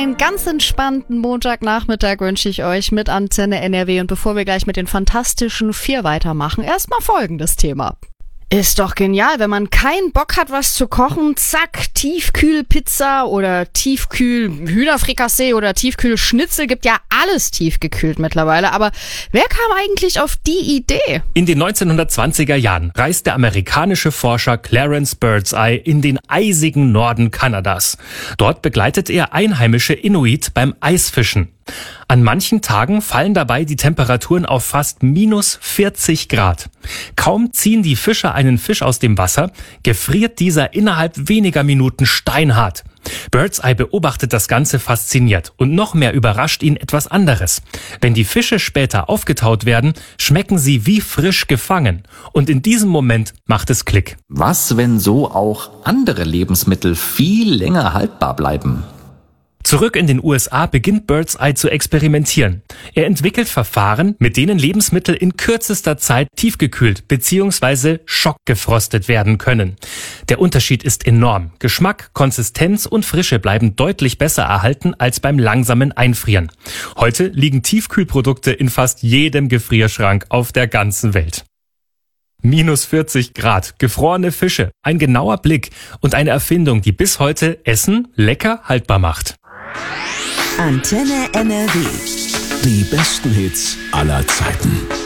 einen ganz entspannten Montagnachmittag wünsche ich euch mit Antenne NRW. Und bevor wir gleich mit den Fantastischen 4 weitermachen, erstmal folgendes Thema. Ist doch genial, wenn man keinen Bock hat, was zu kochen, zack, Tiefkühlpizza oder Tiefkühl-Hühnerfrikassee oder Tiefkühlschnitzel, gibt ja alles tiefgekühlt mittlerweile. Aber wer kam eigentlich auf die Idee? In den 1920er Jahren reist der amerikanische Forscher Clarence Birdseye in den eisigen Norden Kanadas. Dort begleitet er einheimische Inuit beim Eisfischen. An manchen Tagen fallen dabei die Temperaturen auf fast minus 40 Grad. Kaum ziehen die Fischer einen Fisch aus dem Wasser, gefriert dieser innerhalb weniger Minuten steinhart. Birdseye beobachtet das Ganze fasziniert und noch mehr überrascht ihn etwas anderes. Wenn die Fische später aufgetaut werden, schmecken sie wie frisch gefangen. Und in diesem Moment macht es Klick. Was, wenn so auch andere Lebensmittel viel länger haltbar bleiben? Zurück in den USA beginnt Birdseye zu experimentieren. Er entwickelt Verfahren, mit denen Lebensmittel in kürzester Zeit tiefgekühlt bzw. schockgefrostet werden können. Der Unterschied ist enorm. Geschmack, Konsistenz und Frische bleiben deutlich besser erhalten als beim langsamen Einfrieren. Heute liegen Tiefkühlprodukte in fast jedem Gefrierschrank auf der ganzen Welt. Minus 40 Grad, gefrorene Fische, ein genauer Blick und eine Erfindung, die bis heute Essen lecker haltbar macht. Antenne NRW. Die besten Hits aller Zeiten.